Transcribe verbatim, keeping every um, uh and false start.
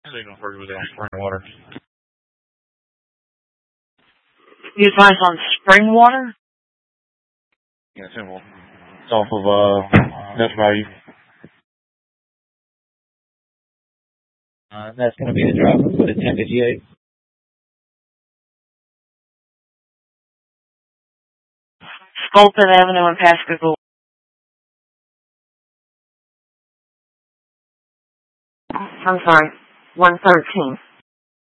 I think I've heard it was on spring water. You advise on spring water? Yeah, simple. It's off of, uh, net value. Uh, that's going to be the driver for the ten fifty-eight. Sculpin Avenue in Pascagoula. I'm sorry, one thirteen.